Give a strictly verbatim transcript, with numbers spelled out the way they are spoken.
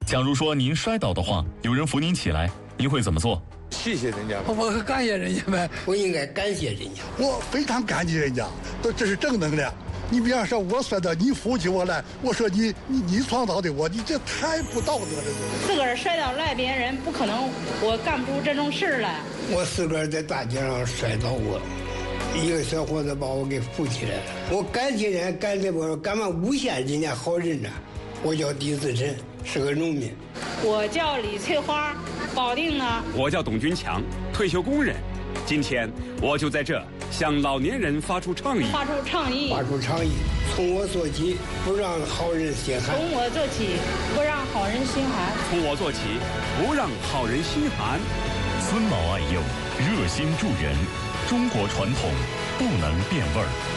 假如说您摔倒的话，有人扶您起来，您会怎么做？ 谢谢人家， 我感谢人家呗， 我应该感谢人家， 我非常感激人家，都这是正能量。你比方说，我摔倒，你扶起我来，我说你你你创造的我，你这太不道德了。 自个儿摔倒赖别人，不可能，我干不出这种事来。 我自个儿在大街上摔倒过，一个小伙子把我给扶起来了。我感谢人，感谢我干嘛诬陷人家好人呢？我叫狄自珍，是个农民。 我叫李翠花，保定的。 我叫董军强，退休工人。今天我就在这向老年人发出倡议， 发出倡议， 发出倡议。从我做起，不让好人心寒。 从我做起，不让好人心寒。 从我做起，不让好人心寒。 尊老爱幼，热心助人，中国传统不能变味儿。